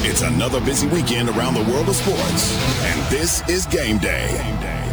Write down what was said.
It's another busy weekend around the world of sports, and this is Game Day.